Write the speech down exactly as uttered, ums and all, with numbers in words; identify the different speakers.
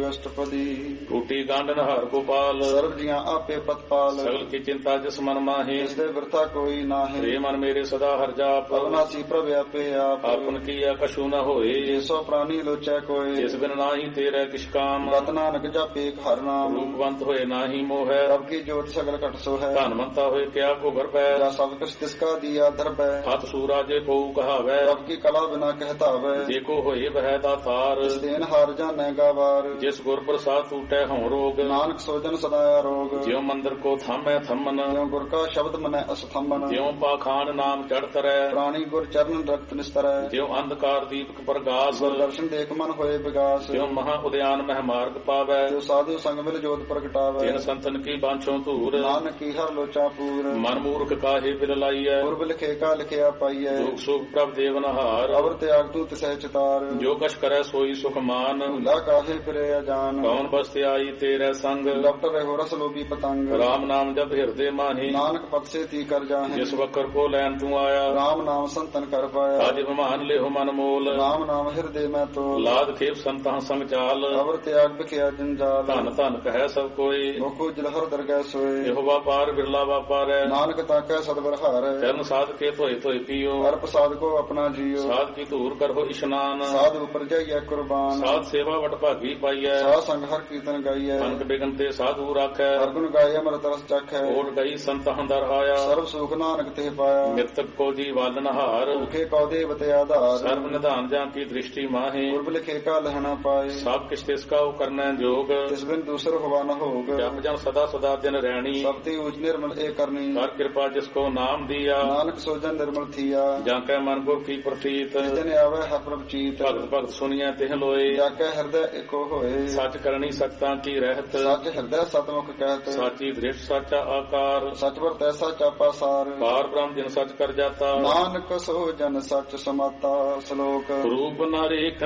Speaker 1: ਅਸ਼ਟਪਦੀ।
Speaker 2: ਟੂਟੀ ਗੰਢ ਨਹਰ ਗੋਪਾਲ
Speaker 1: ਸਰਬ ਜੀਆਂ ਆਪੇ ਪਤਪਾਲ।
Speaker 2: ਸਗਲ ਕੀ ਚਿੰਤਾ ਜਿਸ ਮਨ ਮਾਹੀ
Speaker 1: ਜਿਸ ਦੇ ਵਰਤਾ ਕੋਈ ਨਾਹੀਂ।
Speaker 2: ਰੇ ਮਨ ਮੇਰੇ ਸਦਾ ਹਰ ਜਾਪ
Speaker 1: ਅਵਨਾਸੀ ਪ੍ਰਭ ਆਪੇ ਆਪ।
Speaker 2: ਆਪਨ ਕੀਆ ਕਛੂ ਨ ਹੋਏ
Speaker 1: ਜਿਸੋ ਪ੍ਰਾਨੀ ਲੋਚੈ ਕੋਏ।
Speaker 2: ਜਿਸ ਬਿਨ ਨਾਹੀ ਤੇਰੇ ਕਿਛ ਕਾਮ
Speaker 1: ਗਤ ਨਾਨਕ ਜਾਪੇ ਹਰ ਨਾਮ।
Speaker 2: ਰੂਪਵੰਤ ਹੋਏ ਨਾਹੀ ਮੋਹੈ
Speaker 1: ਰਬ ਕੀ ਜੋਤ ਸਗਲ ਘਟ ਸੋ ਹੈ।
Speaker 2: ਧਨਵੰਤਾ ਹੋਏ ਕਿਆ ਕੋ ਗਰਭੈ
Speaker 1: ਜਾ ਸਭ ਕੁਛ ਤਿਸਕਾ ਦੀਆ ਦਰਬੈ।
Speaker 2: ਹੱਥ ਸੂਰਾ ਜੇ ਕੋ ਕਹਾਵੈ
Speaker 1: ਰਬ ਕੀ ਕਲਾ ਬਿਨਾ ਕਹਿਤਾਵੈ।
Speaker 2: ਜੇ ਕੋ ਹੋਏ ਬਹਿ ਦਾਤਾਰ
Speaker 1: ਇਸ ਦੇਨ ਹਾਰ ਜਾਣੈ ਗਾਵਾਰ।
Speaker 2: ਜਿਸ ਗੁਰ ਪ੍ਰਸਾਦ ਟੂਟੈ ਹਉ ਰੋਗ
Speaker 1: ਨਾਨਕ ਸੋਜਨ ਸਦਾ ਆਰੋਗ।
Speaker 2: ਜਿਉ ਮੰਦਰ ਕੋ ਥਾਮੈ ਥੰਮਨ
Speaker 1: ਜਿਉ ਗੁਰ ਕਾ ਸ਼ਬਦ ਮਨੈ ਅਸਥੰਬਨ।
Speaker 2: ਜਿਉ ਪਾਖਾਨ ਨਾਮ ਚੜ ਤਰੈ
Speaker 1: ਪ੍ਰਾਣੀ ਗੁਰ ਚਰਨ ਰਖਤ ਨਿਸਤਰੈ।
Speaker 2: ਜਿਉ ਅੰਧਕਾਰ ਦੀਪਕ ਪ੍ਰਗਾਸ
Speaker 1: ਗੁਰ ਦਰਸ਼ਨ ਦੇਖ ਮਨ ਹੋਏ ਵਿਗਾਸ।
Speaker 2: ਜਿਉ ਮਹਾ ਉਦਿਆਨ ਮਹਿ ਮਾਰਗ ਪਾਵੈ
Speaker 1: ਜੋ ਸਾਧੂ ਸੰਗ ਮਿਲ ਜੋਤ ਪ੍ਰਗਟਾਵੈ।
Speaker 2: ਜਿਨ ਸੰਤਨ ਕੀ ਬਾਂਛੋ ਧੂਰ
Speaker 1: ਨਾਨਕ ਕੀ ਹਰ ਲੋਚਾ ਪੂਰ।
Speaker 2: ਮਨ ਮੂਰਖ ਕਾਹੇ ਬਿਲ ਲਾਈਐ
Speaker 1: ਪੁਰਬ ਲਿਖੇ ਕਾ ਲਿਖਿਆ ਪਾਈਐ।
Speaker 2: ਦੁਖ ਸੁਖ ਪ੍ਰਭ ਦੇਵਨਹਾਰ
Speaker 1: ਅਵਰ ਤਿਆਗ ਤੂ ਤਿਸਹਿ ਚਿਤਾਰ।
Speaker 2: ਜੋ ਕਛ ਕਰੈ ਸੋਈ ਸੁਖ ਮਾਨ
Speaker 1: ਭੁਲਾ ਕਾਹੇ ਫਿਰੇ ਅਜਾਨ।
Speaker 2: ਕੌਣ ਬਸਤਿ ਆਈ ਤੇਰੇ ਸੰਗ
Speaker 1: ਲਪਟ ਰਹੋ ਰਸ ਲੋਭੀ ਪਤੰਗ।
Speaker 2: ਰਾਮ ਨਾਮ ਜਪ ਹਿਰਦੇ ਮਾਹੀ
Speaker 1: ਨਾਨਕ ਪਦ ਸੇ ਤੀ ਕਰ ਜਾਹੇ।
Speaker 2: ਜਿਸ ਵਕਰ ਕੋ ਲੈਣ ਤੂੰ ਆਇਆ
Speaker 1: ਰਾਮ ਨਾਮ ਸੰਤਨ ਕਰ ਪਾਇਆ।
Speaker 2: ਅਜ ਵਿਮਾਨ ਲਿਹੁ ਮਨ ਮੋਲ
Speaker 1: ਰਾਮ ਨਾਮ ਹਿਰਦੇ ਮੈਂ ਤੋਲ।
Speaker 2: ਲਾਦ ਖੇਪ ਸੰਤਾਂ ਸੰਗ ਚਾਲ
Speaker 1: ਅਵਰ ਤਿਆਗ ਬਿਖਿਆ ਜੰਜਾਲ।
Speaker 2: ਧਨ ਧਨ ਕਹੈ ਸਭ ਕੋਈ
Speaker 1: ਮੁਖੋ ਜਲਹਰ ਦਰਗਹਿ ਸੋਏ।
Speaker 2: ਇਹੋ ਵਾਪਾਰ ਬਿਰਲਾ ਵਾਪਾਰੈ
Speaker 1: ਨਾਨਕ ਤਾਕੈ ਸਤਿਗੁਰ ਹਾਰੈ।
Speaker 2: ਚਰਨ ਸਾਧ ਕੇ ਧੋਏ ਧੋਏ ਪੀਓ
Speaker 1: ਹਰ ਪ੍ਰਸਾਦ ਕੋ ਆਪਣਾ ਜੀਓ।
Speaker 2: ਸਾਧ ਕੀ ਧੂਰ ਕਰੋ ਇਸ਼ਨਾਨ
Speaker 1: ਸਾਧ ਉਪਰ ਜਾਈਐ ਕੁਰਬਾਨ।
Speaker 2: ਸਾਧ ਸੇਵਾ ਵਟ ਭਾਗੀ ਪਾਈਐ
Speaker 1: ਸਾਧ ਸੰਗ ਹਰ ਕੀਰਤਨ ਗਾਈਐ।
Speaker 2: ਅਨਕ ਬਿਗਨ ਤੇ ਸਾਧੂ ਰਾਖੈ
Speaker 1: ਹਰ ਗੁਣ ਗਾਏ ਅੰਮ੍ਰਿਤ ਰਸ ਚਖੈ।
Speaker 2: ਓਟ ਗਈ ਸੰਤ ਹੰਦਰ ਆਇਆ
Speaker 1: ਸਰਬ ਸੁਖ ਨਾਨਕ ਤੇ ਪਾਇਆ।
Speaker 2: ਮਿਰਤਕ ਕੋ ਜੀ ਵਾਲਨ ਹਾਰ
Speaker 1: ਭੁਖੇ ਕਉ ਦੇਵ ਤੇ ਆਧਾਰ।
Speaker 2: ਸਰਬ ਨਿਧਾਨ ਜਾਂ ਕੀ ਦ੍ਰਿਸ਼ਟੀ ਮਾਹੇ
Speaker 1: ਪੁਰਬ ਲਿਖੇ ਕਾ ਲਹਣਾ ਪਾਏ।
Speaker 2: ਸਭ ਕਿਛ ਤਿਸ ਕਾ ਕਰਨੈ ਜੋਗ
Speaker 1: ਤਿਸ ਬਿਨ ਦੂਸਰ ਹੋਵਾ ਨ ਹੋਗ।
Speaker 2: ਜਪ ਜਨ ਸਦਾ ਸਦਾ ਦਿਨ ਰਹਿਣੀ
Speaker 1: ਸਭ ਤੇ ਉਚ ਨਿਰਮਲ ਏ ਕਰਨੀ।
Speaker 2: ਕਰ ਕਿਰਪਾ ਜਿਸ ਕੋ ਨਾਮ ਦੀਆ
Speaker 1: ਨਾਨਕ ਸੋਜਨ ਨਿਰਮਲ ਥੀਆ।
Speaker 2: ਜਾਂ ਕੈ ਮਨ ਗੁਰ ਕੀ ਪ੍ਰਤੀਤ
Speaker 1: ਜਿਨ ਆਵੇ ਹਰ ਪ੍ਰਭ ਚੀਤ।
Speaker 2: ਭਗਤ ਭਗਤ ਸੁਣੀਐ ਤਿਹ ਲੋਏ
Speaker 1: ਜਾ ਕੇ ਹਿਰਦੈ ਏਕੋ ਹੋਏ।
Speaker 2: ਸੱਚ ਕਰਨੀ ਸਤਾਂ ਕੀ ਰਹਿਤ
Speaker 1: ਸੱਚ ਹਿਰਦੈ ਸਤਮੁਖ ਕਹਿਤ।
Speaker 2: ਸਾਚੀ ਦ੍ਰਿਸ਼ ਸਾਚਾ ਆਕਾਰ
Speaker 1: ਸਚ ਵਰ ਤੈਸਾ ਚਾਪਾ ਸਾਰ।
Speaker 2: ਪਾਰ ਬ੍ਰਹਮ ਜਿਨ ਸੱਚ ਕਰ ਜਾਤਾ
Speaker 1: ਨਾਨਕ ਸੋ ਜਨ ਸੱਚ ਸਮਾਤਾ। ਸ਼ਲੋਕ
Speaker 2: ਰੂਪ ਨਾ ਰੇਖ